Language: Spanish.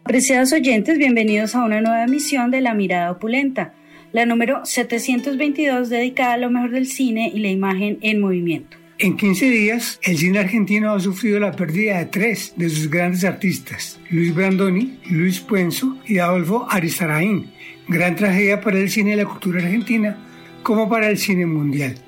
Apreciados oyentes, bienvenidos a una nueva emisión de La Mirada Opulenta, la número 722 dedicada a lo mejor del cine y la imagen en movimiento. En 15 días, el cine argentino ha sufrido la pérdida de 3 de sus grandes artistas, Luis Brandoni, Luis Puenzo y Adolfo Aristarain. Gran tragedia para el cine y la cultura argentina, como para el cine mundial.